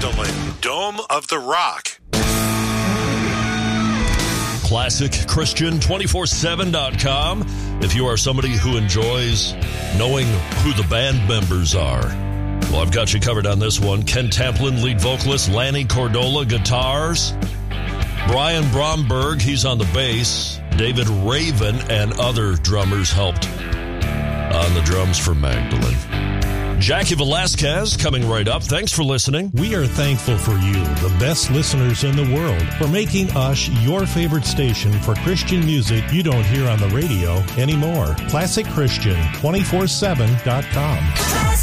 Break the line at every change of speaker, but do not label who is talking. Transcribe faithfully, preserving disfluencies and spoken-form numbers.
Magdalene, Dome of the Rock.
Classic Christian two forty-seven dot com. If you are somebody who enjoys knowing who the band members are, well, I've got you covered on this one. Ken Tamplin, lead vocalist. Lanny Cordola, guitars. Brian Bromberg, he's on the bass. David Raven and other drummers helped on the drums for Magdalene. Jackie Velasquez coming right up. Thanks for listening.
We are thankful for you, the best listeners in the world, for making us your favorite station for Christian music you don't hear on the radio anymore. Classic Christian two forty-seven dot com.